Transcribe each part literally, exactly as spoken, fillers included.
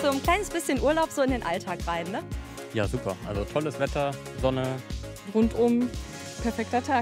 so ein kleines bisschen Urlaub so in den Alltag rein, ne? Ja, super. Also tolles Wetter, Sonne. Rundum perfekter Tag.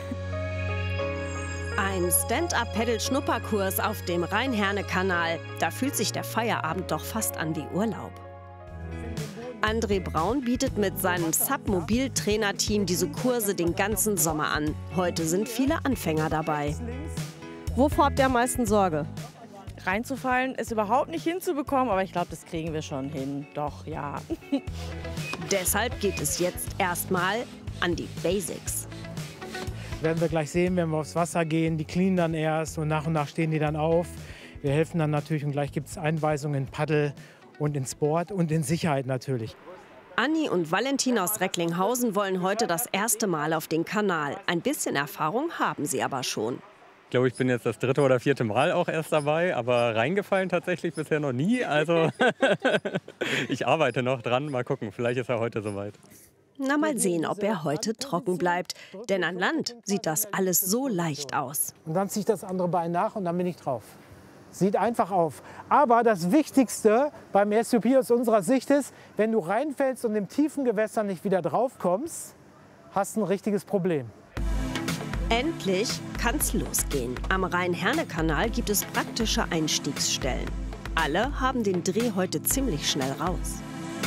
Ein Stand-up-Paddle-Schnupperkurs auf dem Rhein-Herne-Kanal. Da fühlt sich der Feierabend doch fast an wie Urlaub. André Braun bietet mit seinem Submobil-Trainerteam diese Kurse den ganzen Sommer an. Heute sind viele Anfänger dabei. Wovor habt ihr am meisten Sorge? Reinzufallen ist überhaupt nicht hinzubekommen, aber ich glaube, das kriegen wir schon hin. Doch, ja. Deshalb geht es jetzt erstmal an die Basics. Werden wir gleich sehen, wenn wir aufs Wasser gehen. Die cleanen dann erst und nach und nach stehen die dann auf. Wir helfen dann natürlich und gleich gibt es Einweisungen in Paddel und in Sport und in Sicherheit natürlich. Anni und Valentin aus Recklinghausen wollen heute das erste Mal auf den Kanal. Ein bisschen Erfahrung haben sie aber schon. Ich glaube, ich bin jetzt das dritte oder vierte Mal auch erst dabei, aber reingefallen tatsächlich bisher noch nie. Also ich arbeite noch dran. Mal gucken, vielleicht ist er heute soweit. Na, mal sehen, ob er heute trocken bleibt. Denn an Land sieht das alles so leicht aus. Und dann ziehe ich das andere Bein nach und dann bin ich drauf. Sieht einfach auf. Aber das Wichtigste beim S U P aus unserer Sicht ist, wenn du reinfällst und im tiefen Gewässer nicht wieder drauf kommst, hast du ein richtiges Problem. Endlich kann's losgehen. Am Rhein-Herne-Kanal gibt es praktische Einstiegsstellen. Alle haben den Dreh heute ziemlich schnell raus.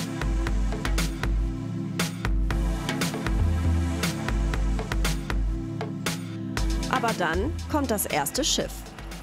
Aber dann kommt das erste Schiff.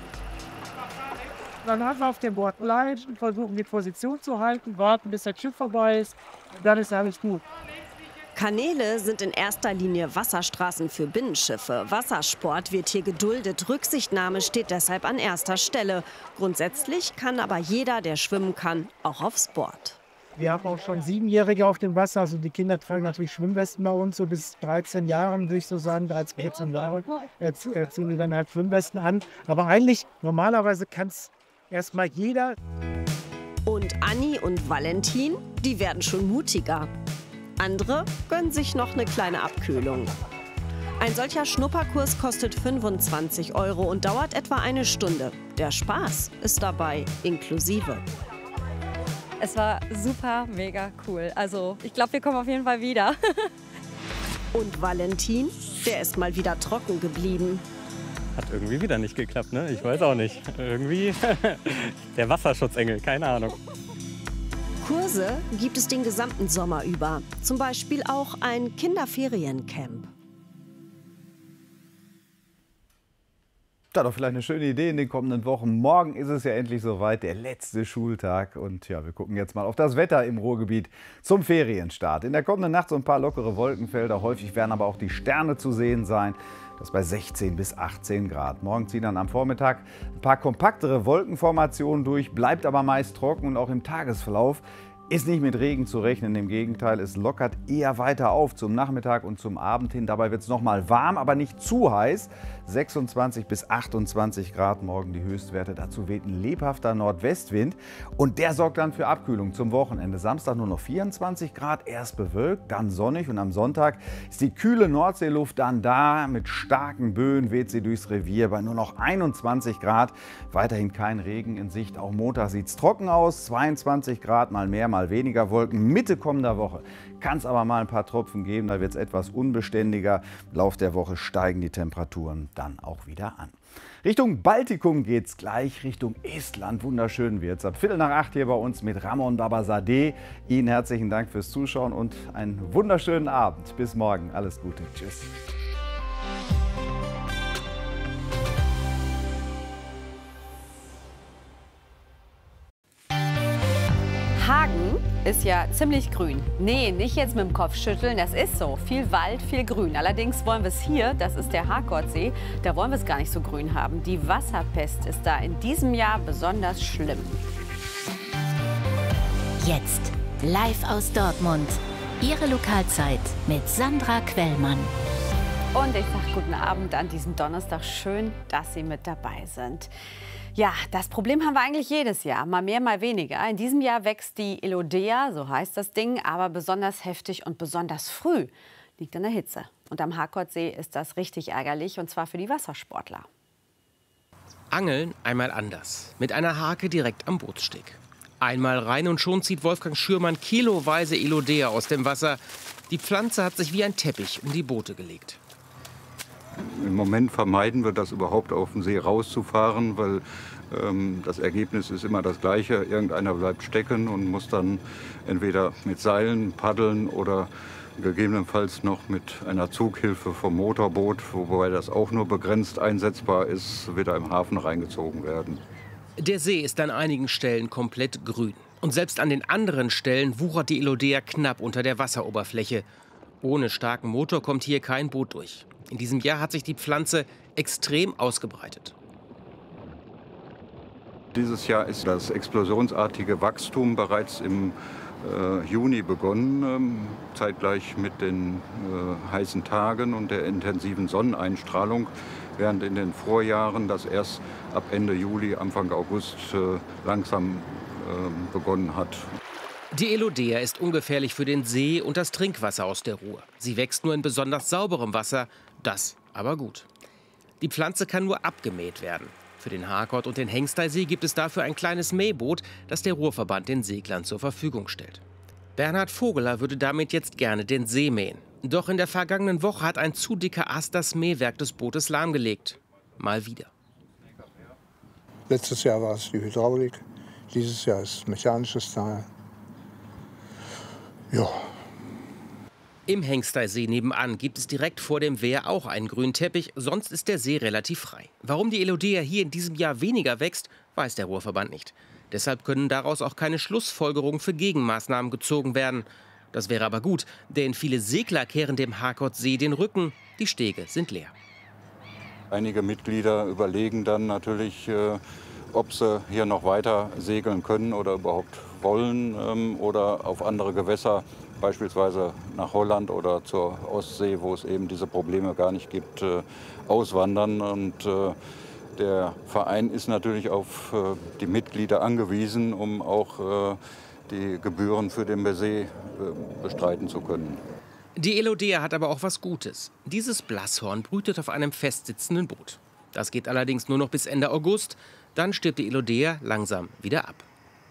Dann haben wir auf dem Board bleiben, versuchen die Position zu halten, warten, bis das Schiff vorbei ist. Dann ist alles gut. Kanäle sind in erster Linie Wasserstraßen für Binnenschiffe. Wassersport wird hier geduldet. Rücksichtnahme steht deshalb an erster Stelle. Grundsätzlich kann aber jeder, der schwimmen kann, auch aufs Board. Wir haben auch schon Siebenjährige auf dem Wasser. Also die Kinder tragen natürlich Schwimmwesten bei uns, so bis dreizehn Jahren, würde ich so sagen, dreizehn, vierzehn Jahre. Jetzt ziehen wir dann halt Schwimmwesten an. Aber eigentlich, normalerweise kann es erstmal jeder. Und Anni und Valentin, die werden schon mutiger. Andere gönnen sich noch eine kleine Abkühlung. Ein solcher Schnupperkurs kostet fünfundzwanzig Euro und dauert etwa eine Stunde. Der Spaß ist dabei inklusive. Es war super, mega cool. Also ich glaube, wir kommen auf jeden Fall wieder. Und Valentin, der ist mal wieder trocken geblieben. Hat irgendwie wieder nicht geklappt, ne? Ich weiß auch nicht. Irgendwie der Wasserschutzengel, keine Ahnung. Kurse gibt es den gesamten Sommer über. Zum Beispiel auch ein Kinderferiencamp. Da doch vielleicht eine schöne Idee in den kommenden Wochen. Morgen ist es ja endlich soweit, der letzte Schultag. Und ja, wir gucken jetzt mal auf das Wetter im Ruhrgebiet zum Ferienstart. In der kommenden Nacht so ein paar lockere Wolkenfelder. Häufig werden aber auch die Sterne zu sehen sein. Das bei sechzehn bis achtzehn Grad. Morgen ziehen dann am Vormittag ein paar kompaktere Wolkenformationen durch, bleibt aber meist trocken und auch im Tagesverlauf ist nicht mit Regen zu rechnen. Im Gegenteil, es lockert eher weiter auf zum Nachmittag und zum Abend hin. Dabei wird es noch mal warm, aber nicht zu heiß. sechsundzwanzig bis achtundzwanzig Grad morgen die Höchstwerte. Dazu weht ein lebhafter Nordwestwind und der sorgt dann für Abkühlung zum Wochenende. Samstag nur noch vierundzwanzig Grad, erst bewölkt, dann sonnig und am Sonntag ist die kühle Nordseeluft dann da. Mit starken Böen weht sie durchs Revier bei nur noch einundzwanzig Grad. Weiterhin kein Regen in Sicht. Auch Montag sieht es trocken aus, zweiundzwanzig Grad, mal mehr, mal weniger Wolken. Mitte kommender Woche kann es aber mal ein paar Tropfen geben, da wird es etwas unbeständiger. Im Lauf der Woche steigen die Temperaturen dann auch wieder an. Richtung Baltikum geht es gleich, Richtung Estland. Wunderschön wird es. Ab Viertel nach acht hier bei uns mit Ramon Babazadeh. Ihnen herzlichen Dank fürs Zuschauen und einen wunderschönen Abend. Bis morgen. Alles Gute. Tschüss. Hagen ist ja ziemlich grün. Nee, nicht jetzt mit dem Kopf schütteln, das ist so. Viel Wald, viel Grün. Allerdings wollen wir es hier, das ist der Harkordsee, da wollen wir es gar nicht so grün haben. Die Wasserpest ist da in diesem Jahr besonders schlimm. Jetzt live aus Dortmund. Ihre Lokalzeit mit Sandra Quellmann. Und ich sage guten Abend an diesem Donnerstag. Schön, dass Sie mit dabei sind. Ja, das Problem haben wir eigentlich jedes Jahr, mal mehr, mal weniger. In diesem Jahr wächst die Elodea, so heißt das Ding, aber besonders heftig und besonders früh. Liegt an der Hitze. Und am Harkordsee ist das richtig ärgerlich, und zwar für die Wassersportler. Angeln einmal anders, mit einer Hake direkt am Bootssteg. Einmal rein und schon zieht Wolfgang Schürmann kiloweise Elodea aus dem Wasser. Die Pflanze hat sich wie ein Teppich um die Boote gelegt. Im Moment vermeiden wir das überhaupt auf den See rauszufahren, weil ähm, das Ergebnis ist immer das gleiche. Irgendeiner bleibt stecken und muss dann entweder mit Seilen paddeln oder gegebenenfalls noch mit einer Zughilfe vom Motorboot, wobei das auch nur begrenzt einsetzbar ist, wieder im Hafen reingezogen werden. Der See ist an einigen Stellen komplett grün. Und selbst an den anderen Stellen wuchert die Elodea knapp unter der Wasseroberfläche. Ohne starken Motor kommt hier kein Boot durch. In diesem Jahr hat sich die Pflanze extrem ausgebreitet. Dieses Jahr ist das explosionsartige Wachstum bereits im äh, Juni begonnen, ähm, zeitgleich mit den äh, heißen Tagen und der intensiven Sonneneinstrahlung, während in den Vorjahren das erst ab Ende Juli, Anfang August äh, langsam äh, begonnen hat. Die Elodea ist ungefährlich für den See und das Trinkwasser aus der Ruhr. Sie wächst nur in besonders sauberem Wasser, das aber gut. Die Pflanze kann nur abgemäht werden. Für den Harkort und den Hengsteysee gibt es dafür ein kleines Mähboot, das der Ruhrverband den Seglern zur Verfügung stellt. Bernhard Vogeler würde damit jetzt gerne den See mähen. Doch in der vergangenen Woche hat ein zu dicker Ast das Mähwerk des Bootes lahmgelegt. Mal wieder. Letztes Jahr war es die Hydraulik, dieses Jahr ist mechanisches Teil. Ja. Im Hengsteysee nebenan gibt es direkt vor dem Wehr auch einen grünen Teppich, sonst ist der See relativ frei. Warum die Elodea hier in diesem Jahr weniger wächst, weiß der Ruhrverband nicht. Deshalb können daraus auch keine Schlussfolgerungen für Gegenmaßnahmen gezogen werden. Das wäre aber gut, denn viele Segler kehren dem Harkortsee den Rücken. Die Stege sind leer. Einige Mitglieder überlegen dann natürlich, äh, ob sie hier noch weiter segeln können oder überhaupt wollen ähm, oder auf andere Gewässer, beispielsweise nach Holland oder zur Ostsee, wo es eben diese Probleme gar nicht gibt, äh, auswandern. Und äh, der Verein ist natürlich auf äh, die Mitglieder angewiesen, um auch äh, die Gebühren für den See äh, bestreiten zu können. Die Elodea hat aber auch was Gutes. Dieses Blasshorn brütet auf einem festsitzenden Boot. Das geht allerdings nur noch bis Ende August. Dann stirbt die Elodea langsam wieder ab.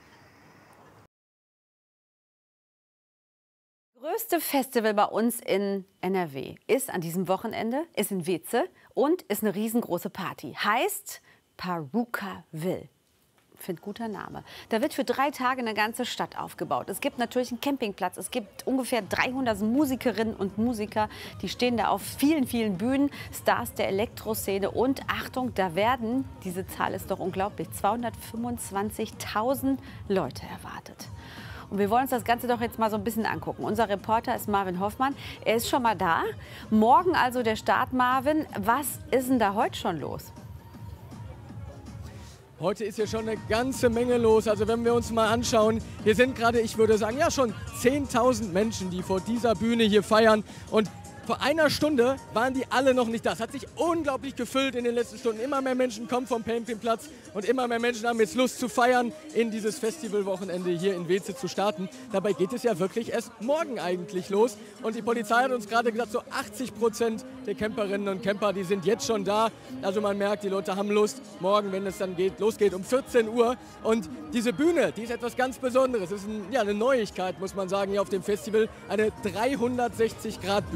Das größte Festival bei uns in N R W ist an diesem Wochenende, ist in Weeze und ist eine riesengroße Party. Heißt Parukaville. Finde guter Name. Da wird für drei Tage eine ganze Stadt aufgebaut. Es gibt natürlich einen Campingplatz. Es gibt ungefähr dreihundert Musikerinnen und Musiker. Die stehen da auf vielen, vielen Bühnen. Stars der Elektroszene. Und Achtung, da werden, diese Zahl ist doch unglaublich, zweihundertfünfundzwanzigtausend Leute erwartet. Und wir wollen uns das Ganze doch jetzt mal so ein bisschen angucken. Unser Reporter ist Marvin Hoffmann. Er ist schon mal da. Morgen also der Start, Marvin. Was ist denn da heute schon los? Heute ist hier schon eine ganze Menge los. Also wenn wir uns mal anschauen, hier sind gerade, ich würde sagen, ja schon zehntausend Menschen, die vor dieser Bühne hier feiern. Und vor einer Stunde waren die alle noch nicht da. Es hat sich unglaublich gefüllt in den letzten Stunden. Immer mehr Menschen kommen vom Campingplatz und immer mehr Menschen haben jetzt Lust zu feiern, in dieses Festivalwochenende hier in Weeze zu starten. Dabei geht es ja wirklich erst morgen eigentlich los. Und die Polizei hat uns gerade gesagt, so achtzig Prozent der Camperinnen und Camper, die sind jetzt schon da. Also man merkt, die Leute haben Lust. Morgen, wenn es dann geht, losgeht um vierzehn Uhr. Und diese Bühne, die ist etwas ganz Besonderes. Es ist ein, ja, eine Neuigkeit, muss man sagen, hier auf dem Festival. Eine dreihundertsechzig Grad Bühne.